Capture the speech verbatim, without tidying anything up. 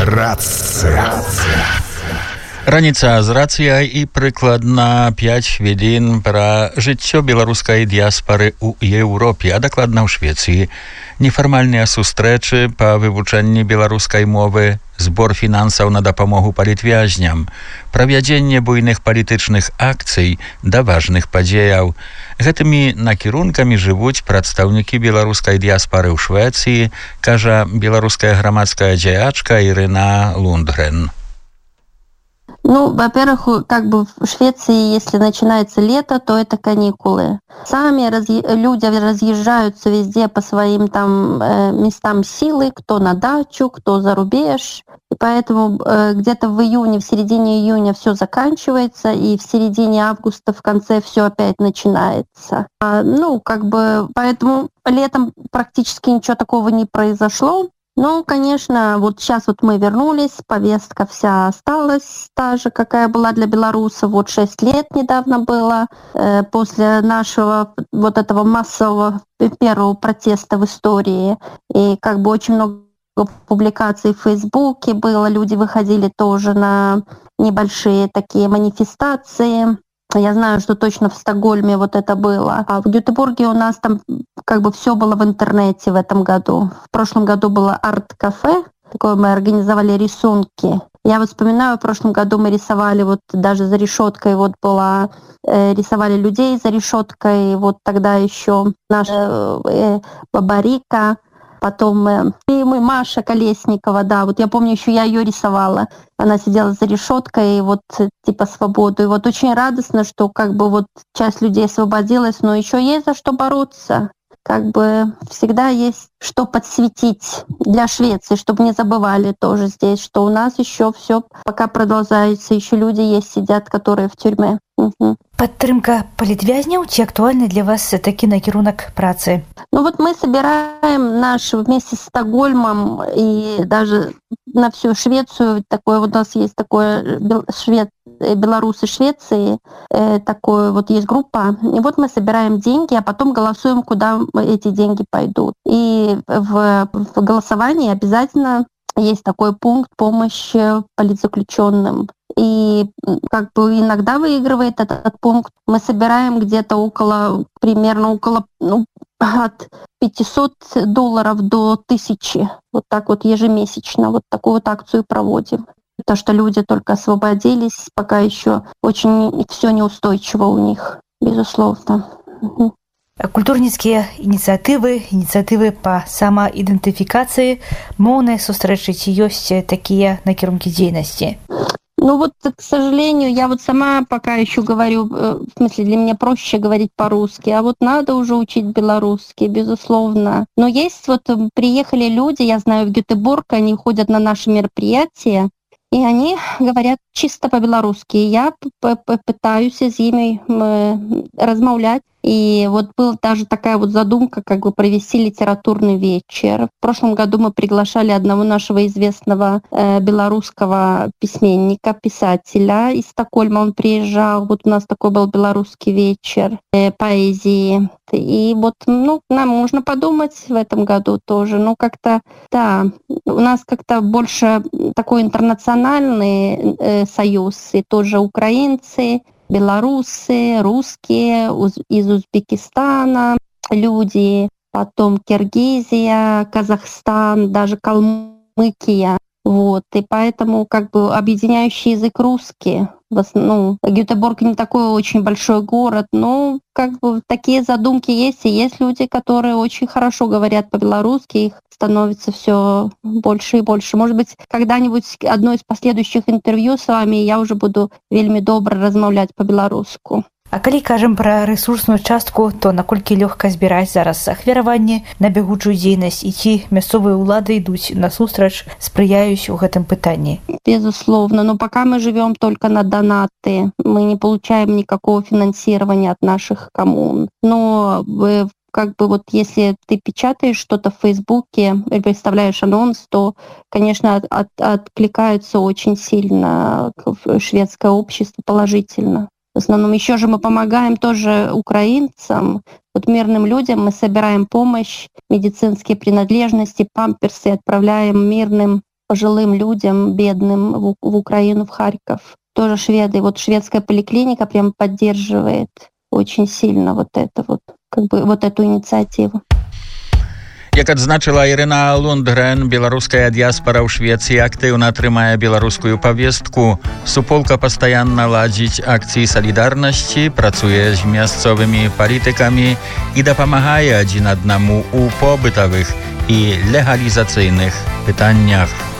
Рацыя. Раніца з рацыяй і прыкладна пяць хвілін пра жыццё беларускай дыяспары ў Еўропе, а дакладна ў Швецыі. Нефармальныя сустрэчы па вывучэнні беларускай мовы, збор фінансаў на дапамогу палітвязням, правядзенне буйных палітычных акцый да важных падзеяў. Гэтымі накірункамі жывуць прадстаўнікі беларускай дыяспары ў Швецыі, кажа беларуская грамадская дзеячка Ірына Лундгрен. Ну, во-первых, как бы в Швеции, если начинается лето, то это каникулы. Сами разъ... люди разъезжаются везде по своим там э, местам силы, кто на дачу, кто за рубеж. И поэтому э, где-то в июне, в середине июня все заканчивается, и в середине августа, в конце все опять начинается. А, ну, как бы, поэтому летом практически ничего такого не произошло. Ну, конечно, вот сейчас вот мы вернулись, повестка вся осталась та же, какая была для белорусов. Вот шесть лет недавно было э, после нашего вот этого массового первого протеста в истории. И как бы очень много публикаций в Фейсбуке было, люди выходили тоже на небольшие такие манифестации. Я знаю, что точно в Стокгольме вот это было. А в Гетеборге у нас там как бы все было в интернете в этом году. В прошлом году было арт-кафе, такое мы организовали рисунки. Я вот вспоминаю, в прошлом году мы рисовали вот даже за решеткой, вот была, э, рисовали людей за решеткой, вот тогда еще наша э, Бабарика. Потом э, и мы, Маша Колесникова, да, вот я помню, еще я ее рисовала. Она сидела за решеткой, вот типа свободу. И вот очень радостно, что как бы вот часть людей освободилась, но еще есть за что бороться. Как бы всегда есть что подсветить для Швеции, чтобы не забывали тоже здесь, что у нас еще все пока продолжается, еще люди есть, сидят, которые в тюрьме. Угу. Падтрымка палітвязняў ці актуальны для вас такі накірунак працы? Ну вот мы собираем наш вместе с Стокгольмом и даже на всю Швецию, такое вот у нас есть такое швед, белорусы Швеции, э, такое вот есть группа, и вот мы собираем деньги, а потом голосуем, куда эти деньги пойдут. И в, в голосовании обязательно есть такой пункт помощи политзаключенным. И как бы иногда выигрывает этот пункт. Мы собираем где-то около, примерно около, ну, от пятисот долларов до тысячи. Вот так вот ежемесячно. Вот такую вот акцию проводим. То, что люди только освободились, пока еще очень все неустойчиво у них, безусловно. Культурніцкія ініцыятывы, ініцыятывы па самаідэнтыфікацыі, моўныя сустрэчы, ці ёсць такія накірункі дзейнасці? Ну вот, к сожалению, я вот сама пока еще говорю, в смысле, для меня проще говорить по-русски, а вот надо уже учить белорусский, безусловно. Но есть вот, приехали люди, я знаю, в Гетеборг, они ходят на наши мероприятия, и они говорят чисто по-белорусски. Я пытаюсь с ними размовлять. И вот была даже такая вот задумка, как бы провести литературный вечер. В прошлом году мы приглашали одного нашего известного э, белорусского письменника, писателя из Стокгольма. Он приезжал. Вот у нас такой был белорусский вечер э, поэзии. И вот, ну, нам можно подумать в этом году тоже. Ну, как-то, да, у нас как-то больше такой интернациональный э, союз. И тоже украинцы, белорусы, русские из Узбекистана, люди, потом Киргизия, Казахстан, даже Калмыкия. Вот. И поэтому как бы объединяющий язык русский. Ну, Гетеборг не такой очень большой город, но как бы такие задумки есть. И есть люди, которые очень хорошо говорят по-белорусски, их становится все больше и больше. Может быть, когда-нибудь одно из последующих интервью с вами я уже буду вельмі добра размаўляць по-беларуску. А калі кажам пра рэсурсную частку, то наколькі лёгка збіраць зараз ахвяраванне на бягучую дзейнасць і ці мясцовыя ўлады ідуць насустрач, спрыяюць у гэтым пытанні? Безусловно, но пока мы живем только на донаты, мы не получаем никакого финансирования от наших коммун. Но вы как бы вот если ты печатаешь что-то в Фейсбуке или представляешь анонс, то, конечно, от, от, откликаются очень сильно шведское общество положительно. В основном еще же мы помогаем тоже украинцам, вот мирным людям, мы собираем помощь, медицинские принадлежности, памперсы, отправляем мирным пожилым людям, бедным в, в Украину, в Харьков. Тоже шведы. Вот шведская поликлиника прям поддерживает очень сильно вот это вот, как бы вот эту инициативу. Як адзначыла Ірына Лундгрен, беларуская дыяспора ў Швецыі актыўна трымае беларускую павестку. Суполка пастаянна ладзіць акцыі салідарнасці, працуе з мясцовымі палітыкамі і дапамагае адзін аднаму ў побытавых і легалізацыйных пытаннях.